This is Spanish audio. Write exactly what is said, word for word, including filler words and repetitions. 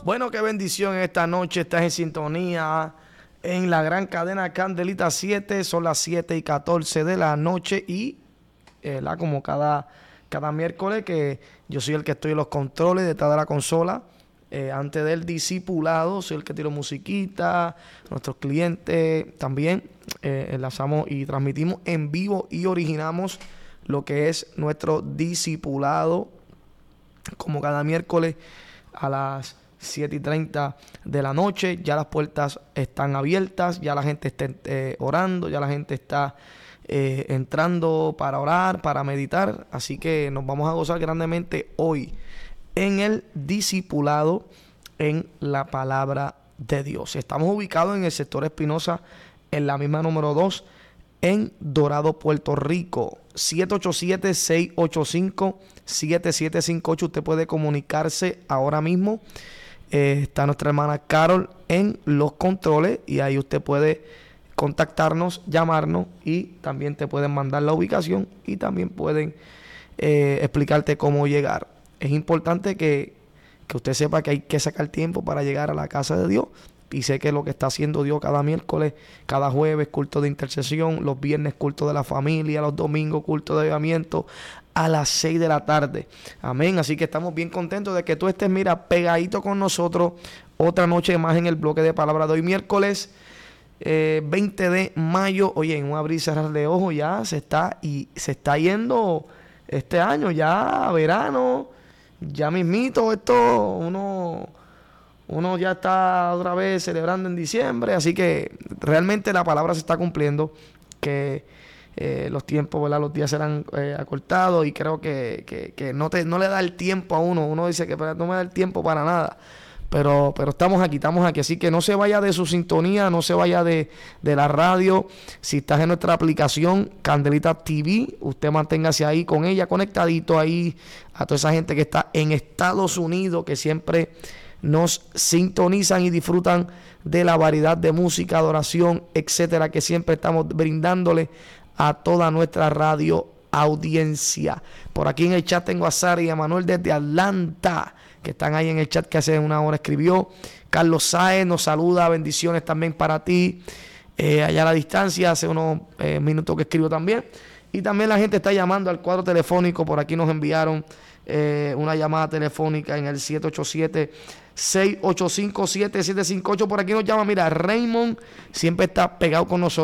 Bueno, qué bendición esta noche. Estás en sintonía en la gran cadena Candelita siete. Son las siete y catorce de la noche. Y eh, la, como cada, cada miércoles, que yo soy el que estoy en los controles detrás de la consola. Eh, antes del discipulado, soy el que tiro musiquita. Nuestros clientes también eh, enlazamos y transmitimos en vivo y originamos lo que es nuestro discipulado, como cada miércoles a las siete y treinta de la noche. Ya las puertas están abiertas, ya la gente está eh, orando, ya la gente está eh, entrando para orar, para meditar. Así que nos vamos a gozar grandemente hoy en el discipulado en la palabra de Dios. Estamos ubicados en el sector Espinosa, en la misma número dos, en Dorado, Puerto Rico. siete ocho siete, seis ocho cinco, siete siete cinco ocho. Usted puede comunicarse ahora mismo. Eh, está nuestra hermana Carol en los controles y ahí usted puede contactarnos, llamarnos, y también te pueden mandar la ubicación y también pueden eh, explicarte cómo llegar. Es importante que, que usted sepa que hay que sacar tiempo para llegar a la casa de Dios. Y sé que lo que está haciendo Dios cada miércoles, cada jueves, culto de intercesión, los viernes, culto de la familia, los domingos, culto de avivamiento, a las seis de la tarde. Amén. Así que estamos bien contentos de que tú estés, mira, pegadito con nosotros otra noche más en el bloque de palabra de hoy, miércoles eh, veinte de mayo. Oye, en un abrir y cerrar de ojos ya se está, y se está yendo este año, ya verano, ya mismito, esto uno... Uno ya está otra vez celebrando en diciembre, así que realmente la palabra se está cumpliendo, que eh, los tiempos, ¿verdad? Los días serán eh, acortados, y creo que, que, que no, te, no le da el tiempo a uno. Uno dice que no me da el tiempo para nada, pero, pero estamos aquí, estamos aquí. Así que no se vaya de su sintonía, no se vaya de, de la radio. Si estás en nuestra aplicación Candelita T V, usted manténgase ahí con ella, conectadito ahí a toda esa gente que está en Estados Unidos, que siempre nos sintonizan y disfrutan de la variedad de música, adoración, etcétera, que siempre estamos brindándole a toda nuestra radio audiencia. Por aquí en el chat tengo a Sara y a Manuel desde Atlanta, que están ahí en el chat, que hace una hora escribió. Carlos Sáez nos saluda, bendiciones también para ti, eh, allá a la distancia, hace unos eh, minutos que escribió también. Y también la gente está llamando al cuadro telefónico. Por aquí nos enviaron eh, una llamada telefónica en el siete ocho siete, seis ocho cinco, siete siete cinco ocho. Por aquí nos llama, mira, Raymond siempre está pegado con nosotros.